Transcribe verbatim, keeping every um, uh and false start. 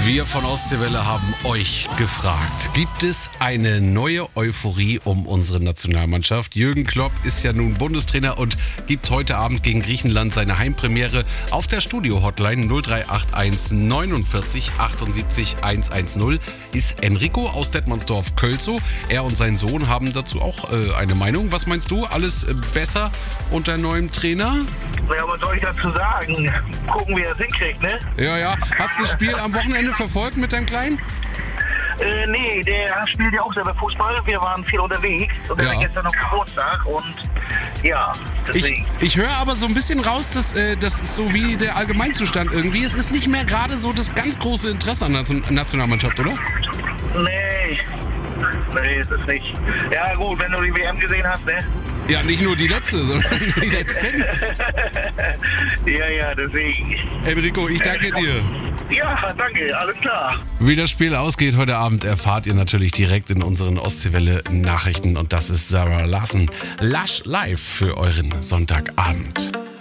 Wir von Ostseewelle haben euch gefragt, gibt es eine neue Euphorie um unsere Nationalmannschaft? Jürgen Klopp ist ja nun Bundestrainer und gibt heute Abend gegen Griechenland seine Heimpremiere. Auf der Studio-Hotline null drei acht eins neunundvierzig achtundsiebzig hundertzehn ist Enrico aus Detmoldorf-Kölzow. Er und sein Sohn haben dazu auch äh, eine Meinung. Was meinst du? Alles äh, besser unter neuem Trainer? Ja, was soll ich dazu sagen? Gucken, wie er es hinkriegt, ne? Ja, ja. Hast du das Spiel am Wochenende verfolgt mit deinem Kleinen? Äh, nee, der spielt ja auch selber Fußball. Wir waren viel unterwegs und er Ja. hat gestern noch Geburtstag und ja, Ich, deswegen. ich höre aber so ein bisschen raus, dass äh, das ist so wie der Allgemeinzustand irgendwie. Es ist nicht mehr gerade so das ganz große Interesse an der Nation- Nationalmannschaft, oder? Nee, nee, ist es nicht. Ja gut, wenn du die W M gesehen hast, ne? Ja, nicht nur die letzte, sondern die letzten. Ja, ja, deswegen. Enrico, ich danke dir. Ja, danke, alles klar. Wie das Spiel ausgeht heute Abend, erfahrt ihr natürlich direkt in unseren Ostseewelle-Nachrichten. Und das ist Sarah Larsen. Lush live für euren Sonntagabend.